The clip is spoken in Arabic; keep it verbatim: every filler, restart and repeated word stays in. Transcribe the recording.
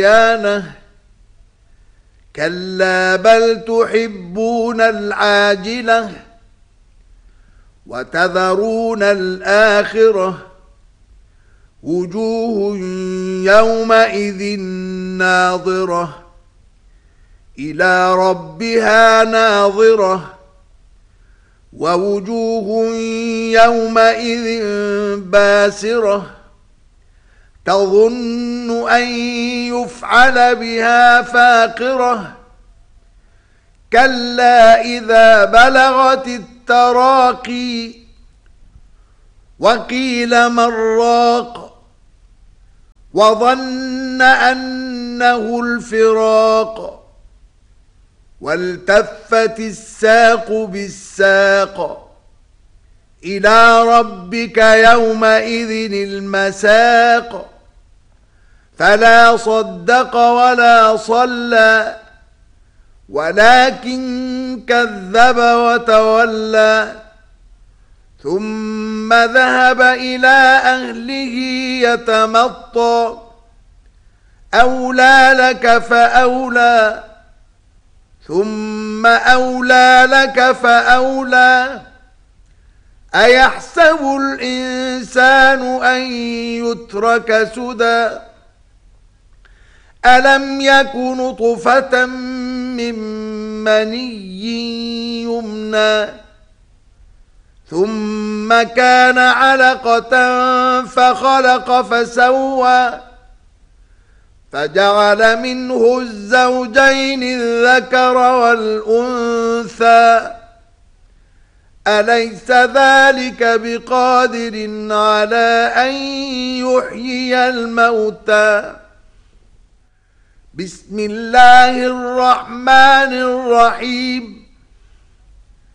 ديانة كلا بل تحبون العاجلة وتذرون الآخرة وجوه يومئذ ناظرة إلى ربها ناظرة ووجوه يومئذ باسرة تظن أن يفعل بها فاقرة كلا إذا بلغت التراقي وقيل من راق وظن أنه الفراق والتفت الساق بالساق إلى ربك يومئذ المساق فلا صدق ولا صلى ولكن كذب وتولى ثم ذهب إلى أهله يتمطى أولى لك فأولى ثم أولى لك فأولى أيحسب الإنسان أن يترك سدى ألم يك نطفة من مني يمنى ثم كان علقة فخلق فسوى فجعل منه الزوجين الذكر والأنثى أليس ذلك بقادر على أن يحيي الموتى بسم الله الرحمن الرحيم